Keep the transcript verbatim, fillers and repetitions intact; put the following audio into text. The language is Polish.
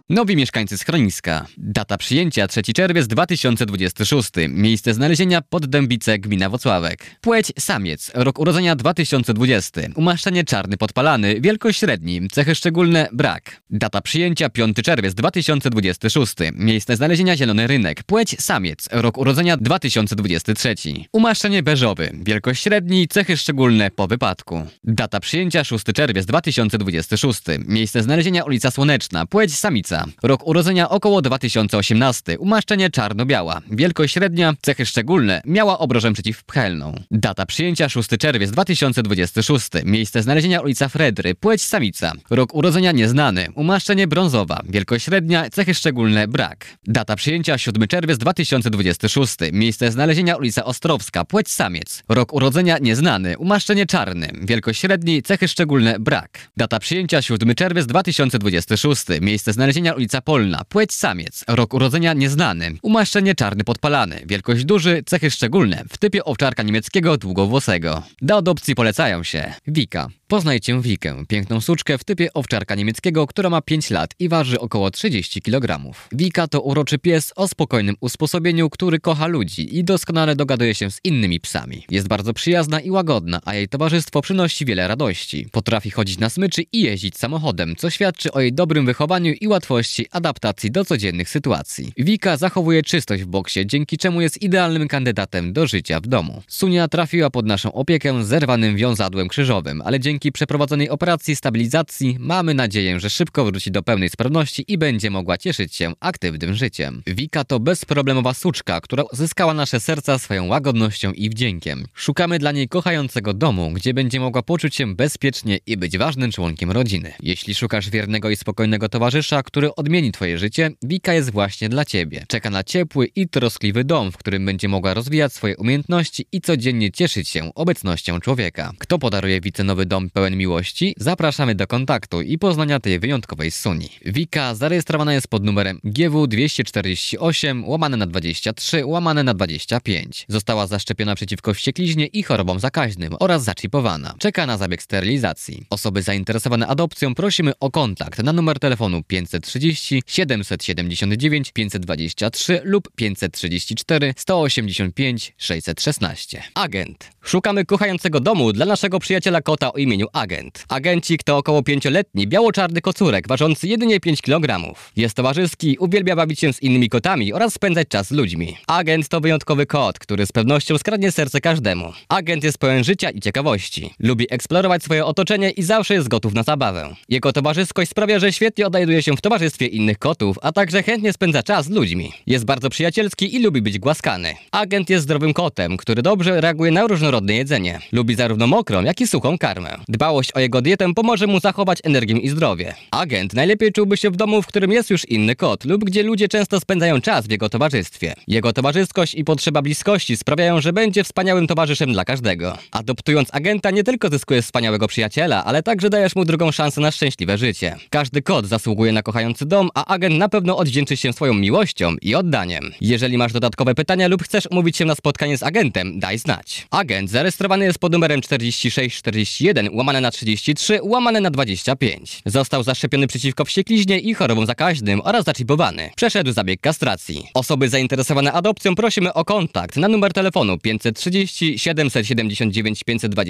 Nowi mieszkańcy schroniska. Data przyjęcia trzeci czerwiec dwa tysiące dwudziesty szósty. Miejsce znalezienia Poddębice, gmina Włocławek. Płeć samiec. Rok urodzenia dwa tysiące dwudziesty. Umaszczenie czarny podpalany. Wielkość średni. Cechy szczególne brak. Data przyjęcia piąty czerwiec dwa tysiące dwudziesty szósty. Miejsce znalezienia Zielony Rynek. Płeć samiec. Rok urodzenia dwa tysiące dwudziesty trzeci. Umaszczenie beżowy. Wielkość średni. Cechy szczególne po wypadku. Data przyjęcia szósty czerwiec dwa tysiące dwudziesty szósty. Miejsce znalezienia ulica Słoneczna. Płeć samica. Rok urodzenia około dwa tysiące osiemnasty. Umaszczenie czarno-biała. Wielkość średnia. Cechy szczególne. Miała obrożę przeciwpchelną. Data przyjęcia szósty czerwiec dwa tysiące dwudziesty szósty. Miejsce znalezienia ulica Fredry. Płeć samica. Rok urodzenia nieznany. Umaszczenie brązowa. Wielkość średnia. Cechy szczególne brak. Data przyjęcia siódmy czerwiec dwa tysiące dwudziesty szósty. Miejsce znalezienia ulica Ostrowska. Płeć samiec. Rok urodzenia nieznany. Umaszczenie czarny. Wielkość średni. Cechy szczególne brak. Data przyjęcia siódmy czerwiec dwa tysiące dwudziesty szósty. Miejsce znalezienia ulica Polna. Płeć samiec. Rok urodzenia nieznany. Umaszczenie czarny podpalany. Wielkość duży. Cechy szczególne. W typie owczarka niemieckiego długowłosego. Do adopcji polecają się Wika. Poznajcie Wikę, piękną suczkę w typie owczarka niemieckiego, która ma pięć lat i waży około trzydzieści kilogramów. Wika to uroczy pies o spokojnym usposobieniu, który kocha ludzi i doskonale dogaduje się z innymi psami. Jest bardzo przyjazna i łagodna, a jej towarzystwo przynosi wiele radości. Potrafi chodzić na smyczy i jeździć samochodem, co świadczy o jej dobrym wychowaniu i łatwości adaptacji do codziennych sytuacji. Wika zachowuje czystość w boksie, dzięki czemu jest idealnym kandydatem do życia w domu. Sunia trafiła pod naszą opiekę z zerwanym wiązadłem krzyżowym, ale dzięki Dzięki przeprowadzonej operacji stabilizacji mamy nadzieję, że szybko wróci do pełnej sprawności i będzie mogła cieszyć się aktywnym życiem. Wika to bezproblemowa suczka, która zyskała nasze serca swoją łagodnością i wdziękiem. Szukamy dla niej kochającego domu, gdzie będzie mogła poczuć się bezpiecznie i być ważnym członkiem rodziny. Jeśli szukasz wiernego i spokojnego towarzysza, który odmieni twoje życie, Wika jest właśnie dla ciebie. Czeka na ciepły i troskliwy dom, w którym będzie mogła rozwijać swoje umiejętności i codziennie cieszyć się obecnością człowieka. Kto podaruje Wice nowy dom pełen miłości? Zapraszamy do kontaktu i poznania tej wyjątkowej suni. Wika zarejestrowana jest pod numerem G W dwieście czterdzieści osiem łamane na dwadzieścia trzy łamane na dwadzieścia pięć. Została zaszczepiona przeciwko wściekliźnie i chorobom zakaźnym oraz zaczipowana. Czeka na zabieg sterylizacji. Osoby zainteresowane adopcją prosimy o kontakt na numer telefonu pięćset trzydzieści siedemset siedemdziesiąt dziewięć pięćset dwadzieścia trzy lub pięćset trzydzieści cztery sto osiemdziesiąt pięć sześćset szesnaście. Agent. Szukamy kochającego domu dla naszego przyjaciela kota o imieniu Agent. Agencik to około pięcioletni, biało-czarny kocurek, ważący jedynie pięć kilogramów. Jest towarzyski, uwielbia bawić się z innymi kotami oraz spędzać czas z ludźmi. Agent to wyjątkowy kot, który z pewnością skradnie serce każdemu. Agent jest pełen życia i ciekawości. Lubi eksplorować swoje otoczenie i zawsze jest gotów na zabawę. Jego towarzyskość sprawia, że świetnie odnajduje się w towarzystwie innych kotów, a także chętnie spędza czas z ludźmi. Jest bardzo przyjacielski i lubi być głaskany. Agent jest zdrowym kotem, który dobrze reaguje na różnorodne jedzenie. Lubi zarówno mokrą, jak i suchą karmę. Dbałość o jego dietę pomoże mu zachować energię i zdrowie. Agent najlepiej czułby się w domu, w którym jest już inny kot lub gdzie ludzie często spędzają czas w jego towarzystwie. Jego towarzyskość i potrzeba bliskości sprawiają, że będzie wspaniałym towarzyszem dla każdego. Adoptując Agenta nie tylko zyskujesz wspaniałego przyjaciela, ale także dajesz mu drugą szansę na szczęśliwe życie. Każdy kot zasługuje na kochający dom, a Agent na pewno odwdzięczy się swoją miłością i oddaniem. Jeżeli masz dodatkowe pytania lub chcesz umówić się na spotkanie z Agentem, daj znać. Agent zarejestrowany jest pod numerem czterdzieści sześć czterdzieści jeden łamane na trzydzieści trzy łamane na dwadzieścia pięć. Został zaszczepiony przeciwko wściekliźnie i chorobom zakaźnym oraz zaczipowany. Przeszedł zabieg kastracji. Osoby zainteresowane adopcją prosimy o kontakt na numer telefonu pięćset trzydzieści siedemset siedemdziesiąt dziewięć pięćset dwadzieścia